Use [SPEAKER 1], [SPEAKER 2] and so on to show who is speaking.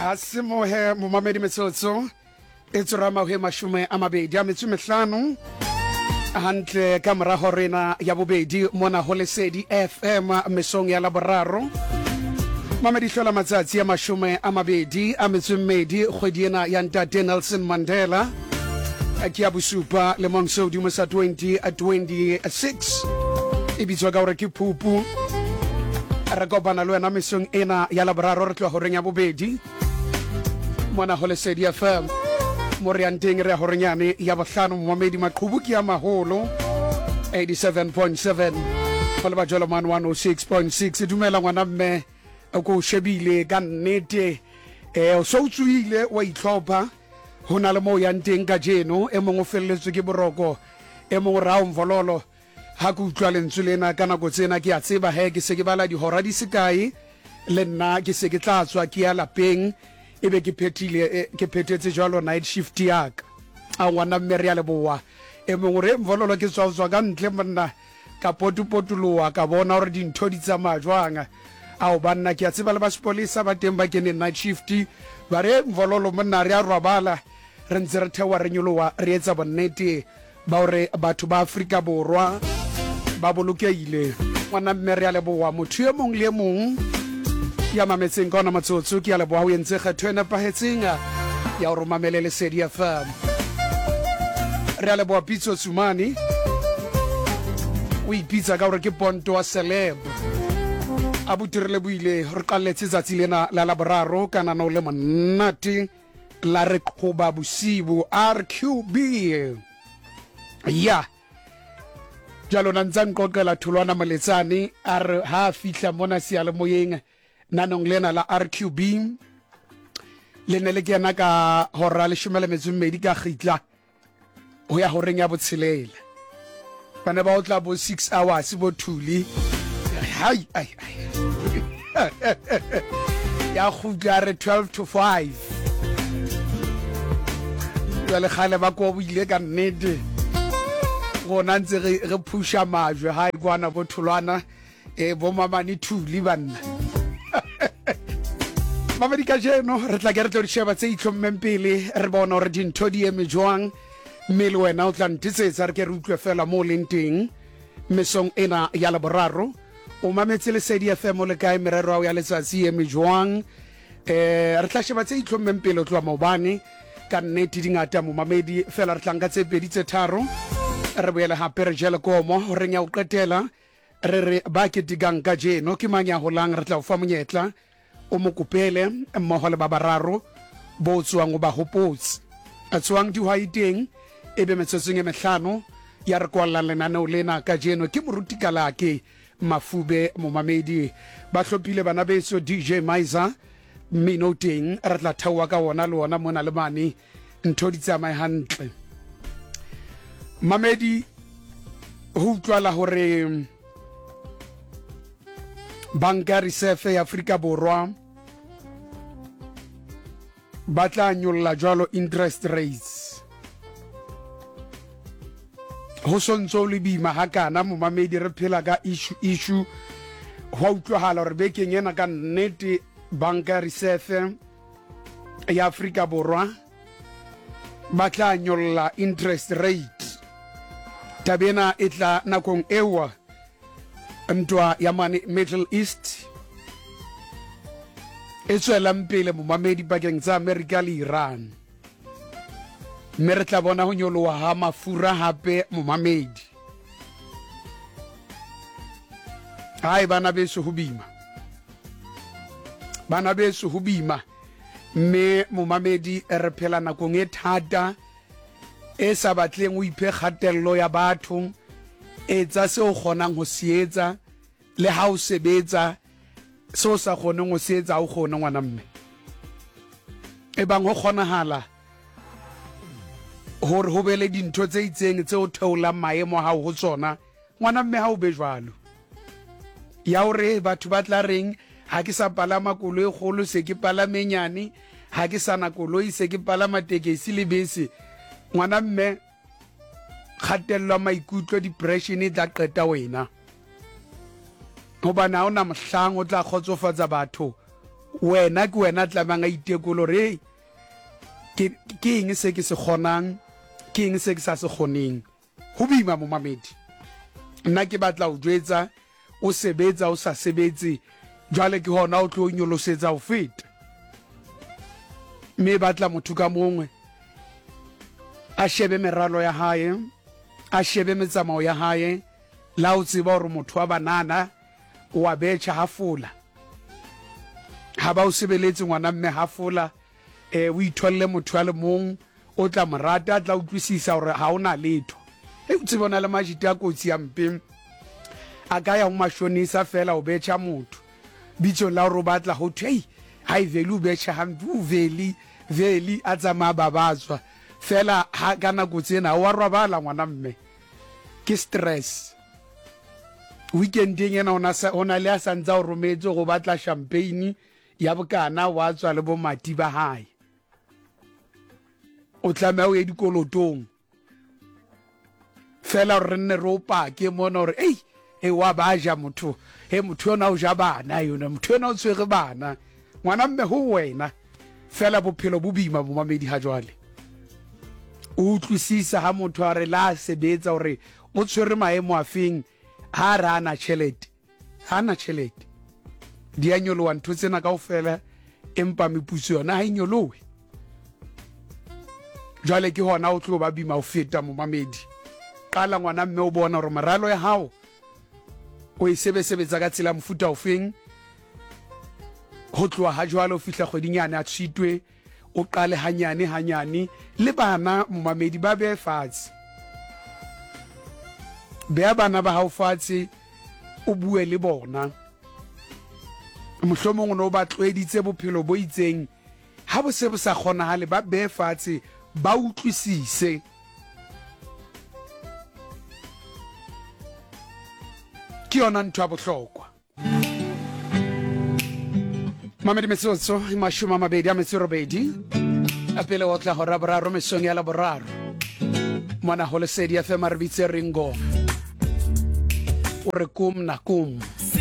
[SPEAKER 1] Asimohe momamedi metsotso e tsorama ho mashume a mabedi a metso mehlano hantle ka morago rena ya bobedi mona ho Lesedi FM mesong ya laboraro mamedi hlola matsatsi ya mashume a mabedi a metso mmedi kgwedi ena ya ntate Nelson Mandela ke ya bosupa le mongso di mosa 2026 e bitswa ka hore ke Phupu re kopana le wena mesong ena ya laboraro re tloa ho reng ya bobedi mona ho Lesedi FM morianteng re horenyane ya bohlano momamedi maqhubu ke ya maholo 87.7 le ba jola man 106.6 dumela ngwana mme go shebile ka nnete o so tsuile wa itlhopha hona le mo ya nteng ka jeno e mongwe felletswe ke boroko e mongwe rao mvololo ha go utlwa lentswe lena kana go tsena ke a tseba he ke se ke bala di hora di sekai le nna ke se ke tla tswa ke ya lapeng ebe ke phethetse jwalo night shift yak a ngwana mme re ya leboa e mongwe re mvololo ke tswa ka ntle monna ka potuloa ka bona hore dintho di tsamaya jwang ao banna ke a tseba le ba sepolisa ba teng ba kene night shift ba re mvololo monna re a robala re ntse re thewa re nyoloa re etsa bonnete ba hore batho ba Afrika Borwa ba bolokehile ngwana mme re ya leboa motho e mong le mong ya mametseng ka ona matsotso ke ya leboa o entse kgetho e nepahetseng ya ho romamele Lesedi FM re ya leboa Pitso Tsumani o ipitsa ka hore ke Ponto wa Celeb a butirele buile re qalletse tsatsi lena la laboraro kana no le monate la re qoba bosibu RQB ya jalo nantsang qoqela thulwana moletsane a re ha fihla mona siale moyeng nanong lena la RQB le ne le kena ka hora le shumele metsumedi ka gitla ho ya horeng ya botshelela bana ba otla bo 6 hours bo thuli hai ya khutla re 12 to 5 le khale ba ko buile ka nnete gona ntse re pusha majwe ha ikwana bo thulwana bo mamani thuli banna mamedi ka jeno re tla ke re tlo di sheba tse itlhommeng pele re bona hore dintho di eme jwang mme le wena o tla ntisetsa re ke re utlwe fela mo leng teng mesong ena ya laboraro o mametse Lesedi FM le kae merero ya letsatsi eme jwang re tla sheba tse itlhommeng pele o tloa maobane ka nnete dingata mo mamedi fela re tlanka tse pedi tse tharo re boele hape re jele komo ho reng ya o qetela re ba ke digang ka jeno ke mang ya holang re tla o fa monyetla o mo kopele mmoho le ba bararo bo tswang o ba hopotse a tswang dihwai teng ebe metsotsong e mehlano ya re kwalla lenaneo lena ka jeno ke moruti kalake Mafube momamedi ba hlopile bana beso DJ Maiza mmino teng re tla thawa ka wona le wona mona le mane ntho di tsamaya hantle mamedi ho utlwala hore Banka Reserve ya Afrika Borwa ba tla nyolla jwalo interest rates ho sontso le bima hakana mo mamedi re phela ka issue ho utlwahala hore bekeng ena ka nnete Banka Reserve ya Afrika Borwa ba tla nyolla interest rate tabena etla nakong ewa ntwa ya mane Middle East e tswela mpele mo mamedi bakeng tsa America le Iran mme re tla bona ho nyoloha ha mafura hape mo mamedi hai bana beso ho bima mme mo mamedi re phela nakong e thata e sa batleng o iphe kgatello ya batho etsa se o kgonang ho sietsa le ha o sebetsa so sa kgoneng ho sietsa o kgona ngwana mme e bang ho kgonahala hore ho bele dintho tse itseng tse o theolang maemo ha ho tsona ngwana mme ha o be jwalo ya hore batho ba tla reng ha ke sa palama koloi kgolo se ke palame nyane ha ke sa na koloi se ke palama tekesi le bese ngwana mme kgatello maikutlo depression e tla qeta wena hobana ona mohlang o tla khotsofatsa batho wena ke wena tlamang a itekolo re ke eng se ke se kgonang ke eng se ke sa se kgoneng ho boima mo mamedi nna ke batla o jwetsa o sebetsa o sa sebetse jwale ke hona o tlo nyolosetsa ho feta me batla motho ka mongwe a shebe meralo ya hae a shebe metsamao ya hae la o tseba hore motho wa banana o a betjha hafula ha ba o sebeletse ngwana mme hafula o itholle motho wa le mong o tla morata tla utlwisisa hore ha ona letho o tsebona le majiti a kotsi ya mpeng a ka ya ho mashonisa fela o betjha motho bitso la ro batla ho thwe ha I vele o betjha hampe o veli a tsamaya babatswa fela ha kana kotsi ena wa robala ngwana mme ke stress weekending ena ona le a santsa o rometse go batla champagne ya bokana wa tswa le bo mati ba hae o tlamea o ye dikolotong fela re nne ro pake mona hore wa baja motho motho yona o ja bana yona motho yona o tshwere bana ngwana mme ho wena fela bophelo bo boima bo mamedi ha jwale o utlwisisa ha motho a re la sebetsa hore o tshwere maemo a feng ha rana chelete hana chelete di a nyoloha ntho tsena kaofela empa meputso yona ha inyolohe jwale ke hona o tlo ba bima o feta mo mamedi qala ngwana mme o bona hore moralo ya hao o e sebetsa ka tsela mofuta o feng ho tloha ha jwale o fihla kgwedinyane a tshitwe o qale hanyane le bana mo mamedi ba be fatshe be bana ba hao fatshe o bue le bona mohlomong no ba tlweditse bophelo bo itseng ha bo se bo sa kgonahale ba be fatshe ba utlwisise ke yona ntho ya bohlokwa mamedi metsotso mashome a mabedi a metso e robedi a pele o tla hora boraro mesong ya laboraro mona ho Lesedi FM re bitse ringo o re kum na kum